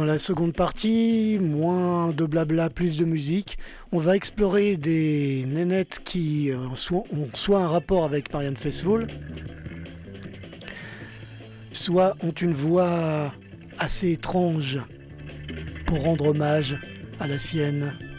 Dans la seconde partie, moins de blabla, plus de musique. On va explorer des nénettes qui ont soit un rapport avec Marianne Faithfull, soit ont une voix assez étrange pour rendre hommage à la sienne.